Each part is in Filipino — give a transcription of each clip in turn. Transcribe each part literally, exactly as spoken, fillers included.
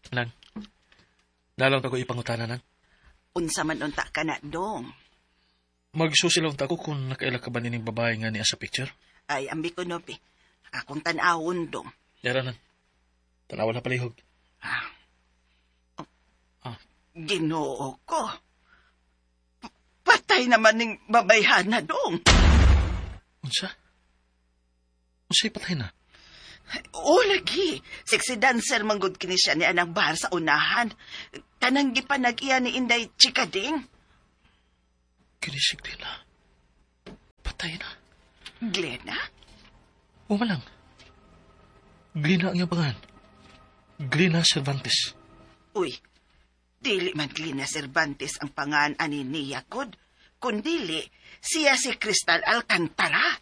Nang, nalang ako ipangutana, Nang. Unsa man unta ka na, dong? Magsusilaw ta ko kung nakaila ka ba nining babae nga niya sa picture? Ay, ambi ko, Nobi. Akong tanawon, dong. Yara, Nang. Tanawa na palihog. Ah. Ah. Ginoo ko. P- Patay naman ning babayhan na, dong. Unsa? Unsa'y patay na? O, lagi. Sexy dancer manggod kini siya ni anang bar sa unahan. Kanang gipanag-iya ni Inday Chikading. Kinisig nila. Patay na. Glena? Umalang. Glina ang iyang pangalan. Glina Cervantes. Uy, dili man Glena Cervantes ang pangan ani niya kod. Kundili, siya si Crystal Alcantara.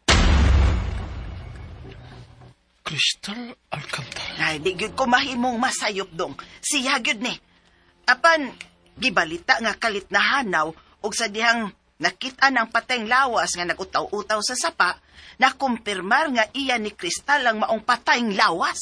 Crystal Alcantara. Ay, di gyud ko mahimong masayop dong. Siya gyud ni. Apan, gibalita nga kalit na hanaw og sa dihang nakita ng patayng lawas nga nagutaw-utaw sa sapa, na kumpirmar nga iya ni Crystal ang maong patayng lawas.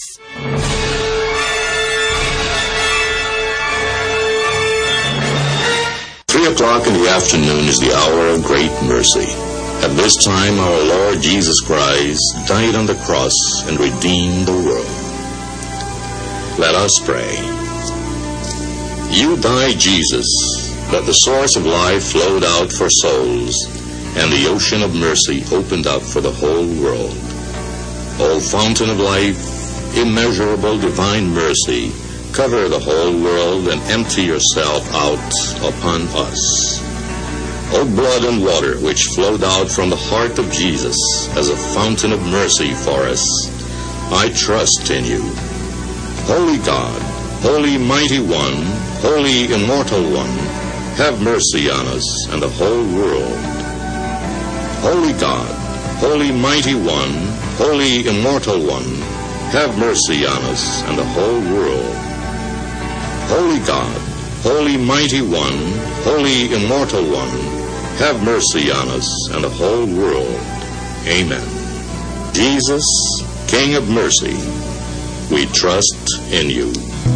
Three o'clock in the afternoon is the hour of great mercy. At this time, our Lord Jesus Christ died on the cross and redeemed the world. Let us pray. You died, Jesus, that the source of life flowed out for souls, and the ocean of mercy opened up for the whole world. O fountain of life, immeasurable divine mercy, cover the whole world and empty yourself out upon us. O blood and water which flowed out from the heart of Jesus as a fountain of mercy for us, I trust in you. Holy God, Holy Mighty One, Holy Immortal One, have mercy on us and the whole world. Holy God, Holy Mighty One, Holy Immortal One, have mercy on us and the whole world. Holy God, Holy Mighty One, Holy Immortal One, have mercy on us and the whole world. Amen. Jesus, King of mercy, we trust in you.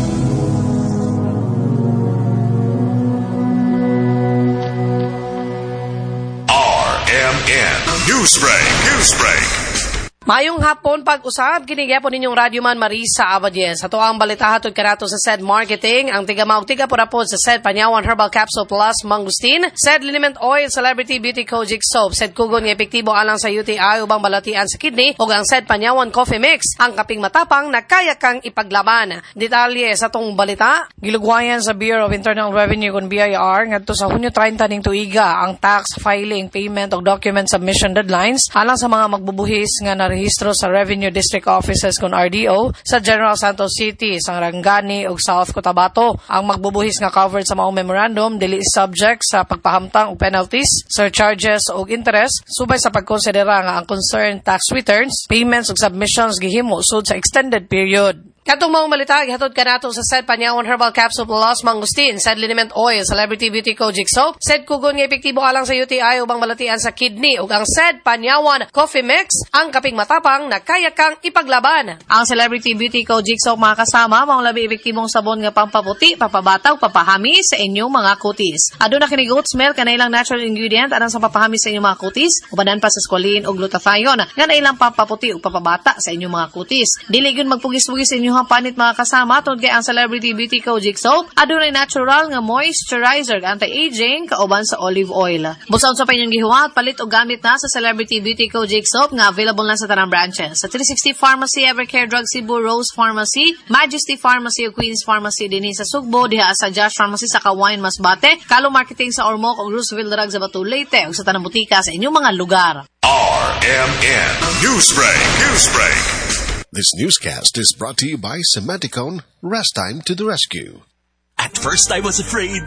R M N Newsbreak, Newsbreak. Mayong hapon pag-usab, kinigyapo ninyong Radyo Man Marisa Abadies. Ato ang balita hatod kanato sa S E D Marketing, ang tiga maog tiga purapod sa S E D Panyawan Herbal Capsule Plus Mangustin, S E D Liniment Oil Celebrity Beauty Kojic Soap, S E D Kugon nga epektibo alang sa U T I ubang balatian sa kidney, ug ang S E D Panyawan Coffee Mix, ang kaping matapang na kaya kang ipaglaban. Detalye sa tong balita, gilugwayan sa Bureau of Internal Revenue kun B I R ngadto sa Hunyo thirty ning tuiga ang tax filing, payment ug document submission deadlines alang sa mga magbubuhis nga na rehistro sa Revenue District Offices kun R D O sa General Santos City, Sarangani ug South Cotabato. Ang magbubuhis nga covered sa maong memorandum dili subject sa pagpahamtang og penalties, surcharges ug interest subay sa pagkonsidera nga ang concerned tax returns, payments ug submissions gihimo sud sa extended period. Katong mga malita, ihatod ka nato sa S E D Panyawan Herbal Capsule Plus Mangustin, S E D Liniment Oil, Celebrity Beauty Kojic Soap, S E D Kugon nga epektibo alang sa U T I ubang malatian sa kidney, ug ang S E D Panyawan Coffee Mix, ang kaping matapang na kaya kang ipaglaban. Ang Celebrity Beauty Kojic Soap mga kasama, mga labi epektibong sabon nga pampaputi, papabataw, papahami sa inyong mga kutis. Aduna kini goat smell kanailang natural ingredient alang sa papahami sa inyong mga kutis, ubanan pa sa squalene ug glutathione, nga nailang pampaputi ug papabata sa inyong mga kutis. Dili gyud magpugis-pugis sa inyong ang panit mga kasama tungod kay ang Celebrity Beauty Kojic Soap adunay natural nga moisturizer, anti-aging kauban sa olive oil. Busaon sa inyong gihuwat palit og gamit na sa Celebrity Beauty Kojic Soap nga available na sa tanang branches sa three sixty Pharmacy, Evercare Drug Cebu, Rose Pharmacy, Majesty Pharmacy ug Queens Pharmacy dinhi sa Sugbo, diha sa Josh Pharmacy sa Kawayan Masbate, Kalo Marketing sa Ormoc ug Roosevelt Drug sa Batu Leyte ug sa tanang butika sa inyong mga lugar. R M N Newsbreak, Newsbreak. This newscast is brought to you by Cementicone. Rest time to the rescue. At first I was afraid,